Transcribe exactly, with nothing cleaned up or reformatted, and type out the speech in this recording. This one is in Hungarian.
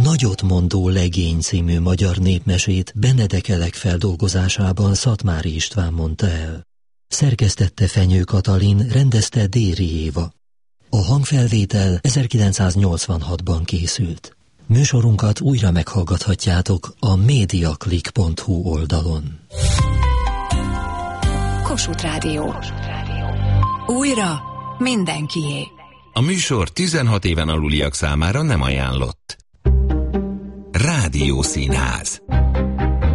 Nagyot mondó legény című magyar népmesét Benedek Elek feldolgozásában Szatmári István mondta el. Szerkesztette Fenyő Katalin, rendezte Déri Éva. A hangfelvétel ezerkilencszáznyolcvanhatban készült. Műsorunkat újra meghallgathatjátok a mediaclick pont hu oldalon. Kossuth Rádió. Újra mindenkié. A műsor tizenhat éven aluliak számára nem ajánlott. Rádiószínház.